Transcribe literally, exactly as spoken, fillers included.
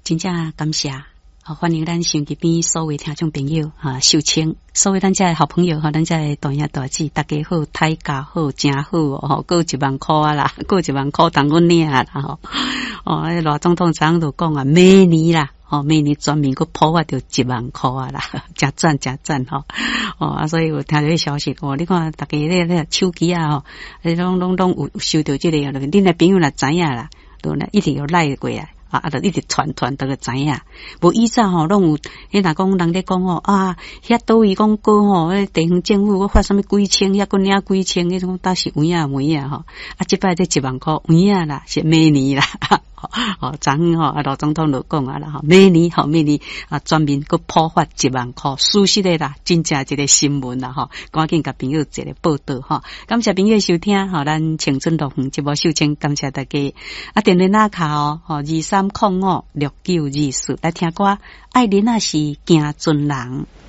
真正感谢。好，欢迎咱手机边所有听众朋友哈，秀清，所有咱这好朋友哈，咱这大爷大姐，大家好，大家好，真好哦，够一万块啊啦，够一万块当我领啦吼。哦，罗总统长都讲啊，每年啦，哦，每年专门个破发着一万块啊啦，真赞真赞吼。哦啊，所以我听到这消息，哦，你看大家咧咧手机啊吼，拢拢拢有收到这个，恁的朋友啦知影啦，都呢一定有赖过啊。啊，啊，就一直传传都个知影，无以前吼，拢有，迄若讲人咧讲吼啊，遐倒位讲过吼，迄地方政府我发什么几千，遐个领几千，迄种倒是有影有影吼，啊，即摆这一万块有影啦，是每年啦，哦，昨昏吼，啊，老总统就讲啊啦，吼，每年吼，每年啊，专门个普发一万块，属实的啦，真正一个新闻啦，吼，赶紧甲朋友一个报道吼，感谢朋友收听，吼，咱青春乐园节目秀清，感谢大家，啊，电话那卡哦，吼，二三。空五六九二四来听歌，爱人啊是行尊人。